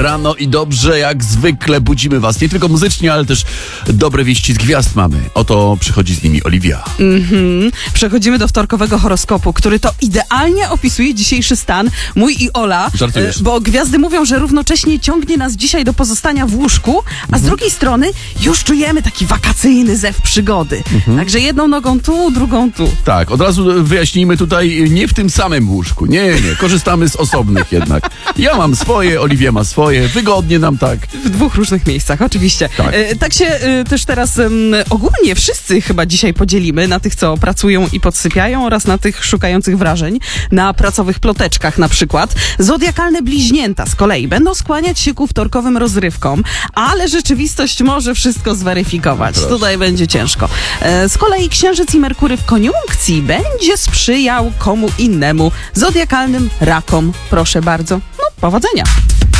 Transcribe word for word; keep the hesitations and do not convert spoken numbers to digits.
rano i dobrze, jak zwykle budzimy was. Nie tylko muzycznie, ale też dobre wieści z gwiazd mamy. Oto przychodzi z nimi Oliwia. Mhm. Przechodzimy do wtorkowego horoskopu, który to idealnie opisuje dzisiejszy stan mój i Ola. Żartujesz. e, Bo gwiazdy mówią, że równocześnie ciągnie nas dzisiaj do pozostania w łóżku, a Mhm. z drugiej strony już czujemy taki wakacyjny zew przygody. Mhm. Także jedną nogą tu, drugą tu. Tak, od razu wyjaśnijmy tutaj, nie w tym samym łóżku. Nie, nie, korzystamy z osobnych jednak. Ja mam swoje, Oliwia ma swoje, wygodnie nam tak. W dwóch różnych miejscach, oczywiście. Tak. E, tak się e, też teraz em, ogólnie wszyscy chyba dzisiaj podzielimy na tych, co pracują i podsypiają oraz na tych szukających wrażeń, na pracowych ploteczkach na przykład. Zodiakalne bliźnięta z kolei będą skłaniać się ku wtorkowym rozrywkom, ale rzeczywistość może wszystko zweryfikować. Proszę. Tutaj będzie ciężko. E, z kolei Księżyc i Merkury w koniunkcji będzie sprzyjał komu innemu. Zodiakalnym rakom. Proszę bardzo. No, powodzenia.